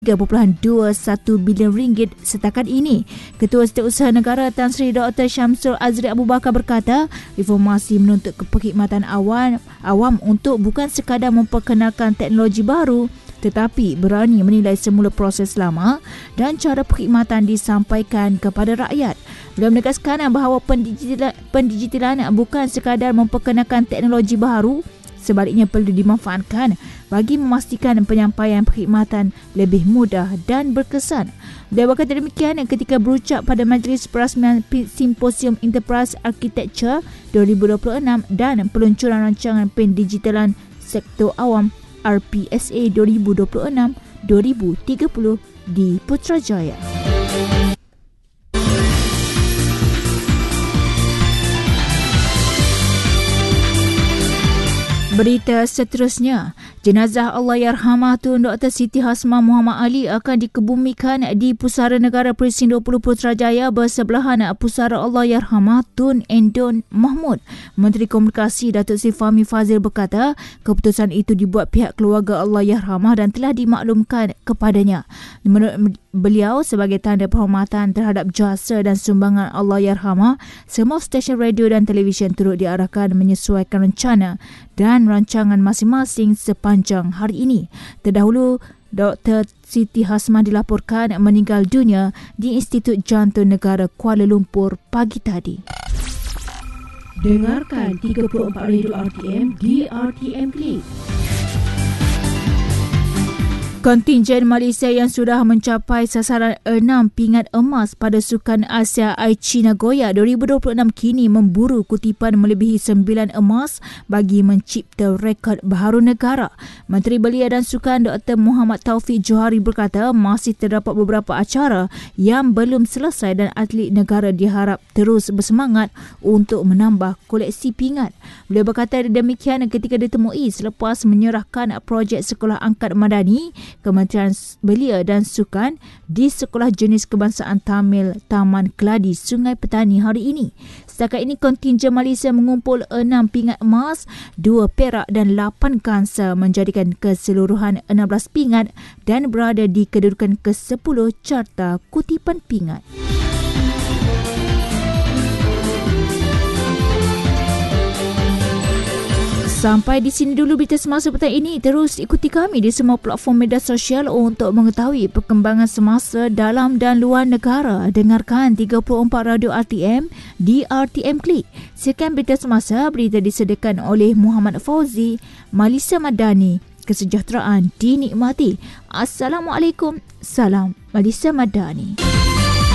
3.21 bilion ringgit setakat ini. Ketua Setiausaha Negara Tan Sri Dr. Syamsul Azri Abu Bakar berkata, reformasi menuntut perkhidmatan awam untuk bukan sekadar memperkenalkan teknologi baru tetapi berani menilai semula proses lama dan cara perkhidmatan disampaikan kepada rakyat. Beliau menegaskan bahawa pendigitalan bukan sekadar memperkenalkan teknologi baru, sebaliknya perlu dimanfaatkan bagi memastikan penyampaian perkhidmatan lebih mudah dan berkesan. Beliau berkata demikian ketika berucap pada Majlis Perasmian Simposium Enterprise Architecture 2026 dan peluncuran rancangan pendigitalan sektor awam RPSA 2026-2030 di Putrajaya. Berita seterusnya, jenazah Allahyarhamah Tun Dr. Siti Hasmah Muhammad Ali akan dikebumikan di Pusara Negara Presin 20 Putrajaya bersebelahan Pusara Allahyarhamah Tun Endon Mahmud. Menteri Komunikasi Datuk Seri Fahmi Fazil berkata, keputusan itu dibuat pihak keluarga Allahyarhamah dan telah dimaklumkan kepadanya. Menurut beliau, sebagai tanda penghormatan terhadap jasa dan sumbangan Allahyarhamah, semua stesen radio dan televisyen turut diarahkan menyesuaikan rencana dan rancangan masing-masing sepanjang hari ini. Terdahulu, Dr. Siti Hasmah dilaporkan meninggal dunia di Institut Jantung Negara Kuala Lumpur pagi tadi. Dengarkan 34 Radio RTM di RTM Click. Kontingen Malaysia yang sudah mencapai sasaran 6 pingat emas pada Sukan Asia Aichi Nagoya 2026 kini memburu kutipan melebihi 9 emas bagi mencipta rekod baharu negara. Menteri Belia dan Sukan Dr. Muhammad Taufik Johari berkata masih terdapat beberapa acara yang belum selesai dan atlet negara diharap terus bersemangat untuk menambah koleksi pingat. Beliau berkata demikian ketika ditemui selepas menyerahkan projek Sekolah Angkat Madani Kementerian Belia dan Sukan di Sekolah Jenis Kebangsaan Tamil Taman Keladi Sungai Petani hari ini. Setakat ini kontingen Malaysia mengumpul 6 pingat emas, 2 perak dan 8 kansa menjadikan keseluruhan 16 pingat dan berada di kedudukan ke-10 carta kutipan pingat. Sampai di sini dulu berita semasa petang ini. Terus ikuti kami di semua platform media sosial untuk mengetahui perkembangan semasa dalam dan luar negara. Dengarkan 34 Radio RTM di RTM Click. Sekian berita semasa, berita disediakan oleh Muhammad Fauzi. Malaysia Madani, kesejahteraan dinikmati. Assalamualaikum. Salam Malaysia Madani.